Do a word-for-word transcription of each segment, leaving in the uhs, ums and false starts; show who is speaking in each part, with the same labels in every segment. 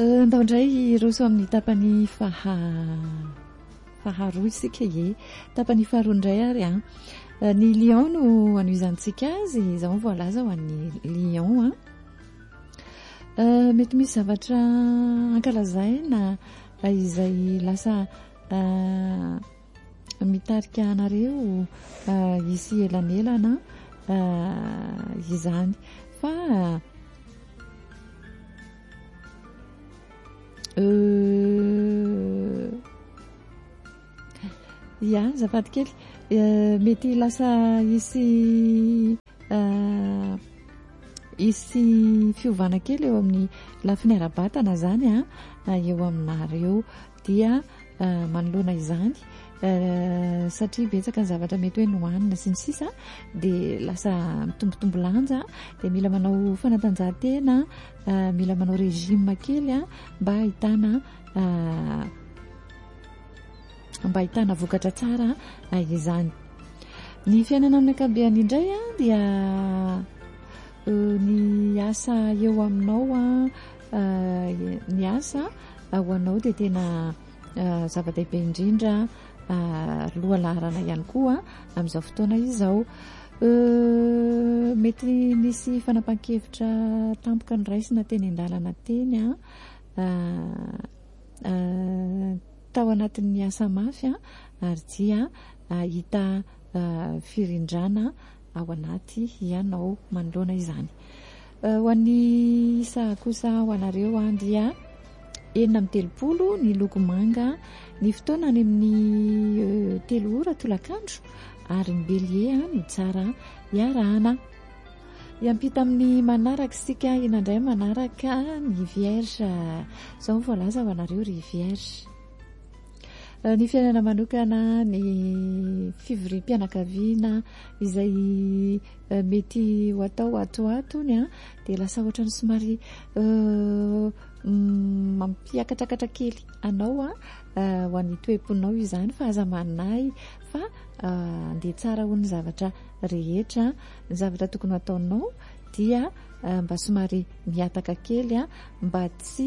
Speaker 1: ndao indray roso amin'ny tapany faha faharoa isika ye tapany faharoa indray ary a ny lion no anoizantsika azy izao voalaza ho an'ny lion a mety misy zavatra ankalazaina izay lasa mitarika anareo isy elanelana izany fa ya zafady kely mety lasa isy isy fiovana kely eo amin'ny lafiny ara-batana zany a eo aminareo dia manoloana izany satria betsaka ny zavatra mety hoe nohanina sy ny sisa dia lasa mitombotombo lanja dia mila manao fanatanjahantena mila manao régime kely a mba ahitana mba ahitana vokatra tsara izany. Ny fiainana amin'ny ankabehany indray a dia ny asa eo aminao a ny asa ho anao dia tena zava-dehibe indrindra loha laharana ihany koa amin'izao fotoana izao. Mety nisy fanapahan-kevitra tampoka ny raisina teny an-dalana teny a tao anatin'ny asa mafy ary dia hita firindrana ao anaty ianao manoloana izany. Ho an'ny isa kosa ho anareo dia enina amin'ny telopolo ny loko manga ny fotoana any amin'ny telo ora tolakandro ary ny bélier no tsara iarahana. Iampita amin'ny manaraka sika inandray manaraka ny vierge izao voalaza ho anareo ry vierge. Ny fiainana manokana ny fivoriam-pianakaviana izay mety ho atao atoatony a dia lasa ohatran'ny somary mampiakatrakatra kely anao a ho an'ny toe-ponao izany fa aza manay fa andeha tsara ho ny zavatra rehetra ny zavatra tokony ataonao dia mba somary miataka kely a mba tsy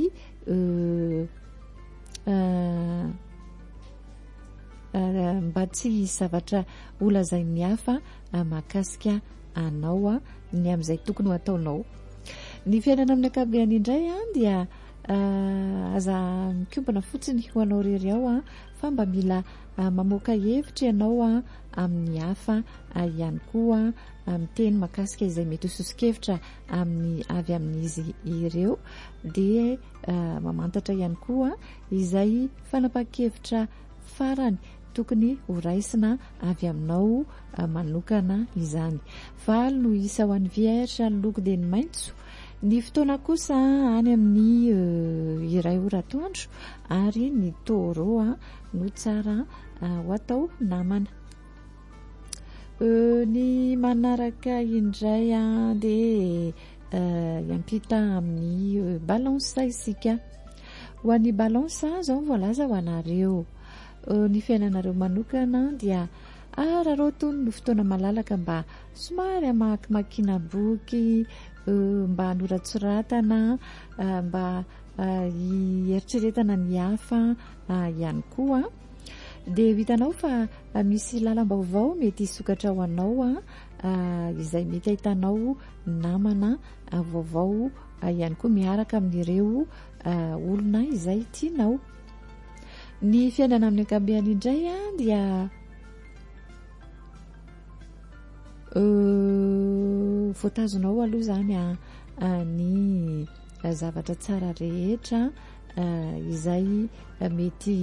Speaker 1: mba tsy zavatra olazain'ny hafa mahakasika anao a ny amin'izay tokony ho ataonao. Ny fiainana amin'ny ankabehany indray a dia aza mikombana fotsiny ho anao rery ao a fa mba mila mamoaka hevitra ianao a amin'ny hafa ihany koa miteny mahakasika izay mety hososikevitra amin'ny avy amin'izy ireo dia mamantatra ihany koa izay fanapahan-kevitra farany tokony ho raisina avy aminao manokana izany. Valo no isa ho an'ny vierge ny loko dia ny maitso. Ny fotoana kosa any amin'ny iray ora atoandro ary ny taureau no tsara ho atao namana. Ny manaraka indray dia iampita amin'ny balance isika. Ho an'ny balance izao voalaza ho anareo. Ny fiainanareo manokana dia ararao tony no fotoana malalaka mba somary amakimakina boky mba hanoratsoratana mba hieritreretana ny hafa ihany koa dia hitanao fa misy lalam-baovao mety hisokatra ho anao izay mety ahitanao namana vaovao ihany koa miaraka amin'ireo olona izay tianao. Ny fiainana amin'ny ankabehany indray dia voatazonao aloha zany ny zavatra tsara rehetra izay mety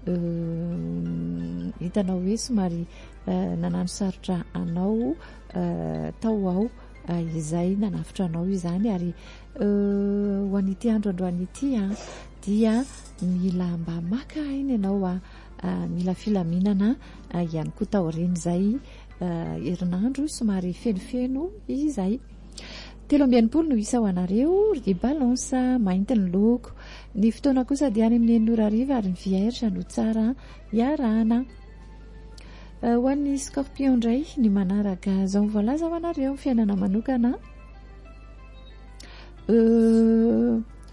Speaker 1: hitanao hoe somary nanano sarotra anao tao ao izay nanafitra anao izany ary ho an'ity andro androan'ity dia mila mba maka iny ianao mila filaminana ihany koa taoriana izay herinandro somary fenofeno izay. Telo amby enimpolo no isa ho anareo ry balance mainty ny loko. Ny fotoana kosa dia any amin'ny enina ora hariva ary ny vierge no tsara iarahana. Ho an'ny scorpion indray ny manaraka izao voalaza ho anareo fiainana manokana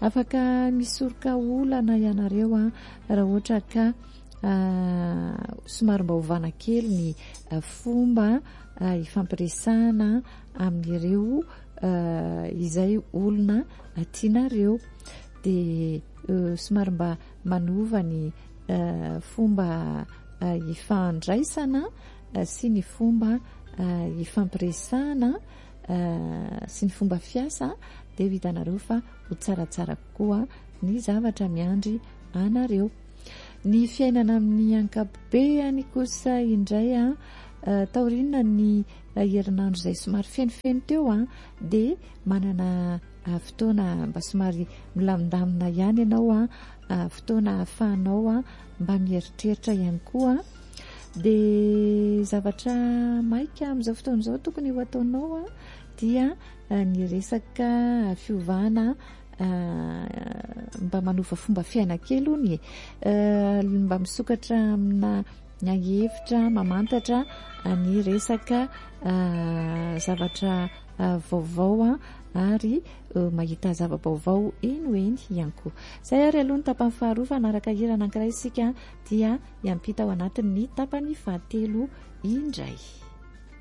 Speaker 1: afaka misoroka olana ianareo a raha ohatra ka somary mba hovana kely ny fomba ifampiresahana amin'ireo izay olona tianareo, de somary mba manova ny fomba ifandraisana sy ny fomba ifampiresahana sy ny fomba fiasa, de vitanareo fa ho tsaratsara koa ny zavatra miandry anareo. Ny fiainana amin'ny ankapobeny kosa indray a taorinona ny herinandro izay somary fenofeno teo a de manana fotoana mba somary milamindamina ihany ianao a, fotoana ahafahanao a mba mieritreritra ihany koa, de zavatra maika amin'izao fotoana izao tokony ho ataonao a dia ny resaka fiovana mba manova fomba fiaina kely ony, mba misokatra amina hevitra mamantatra ny resaka zavatra vaovao ary mahita zava-baovao eno eny ihany koa. Zay ary aloha ny tapany faharoa fanaraka hira anankiray isika dia iampita ao anatin'ny tapany fahatelo indray.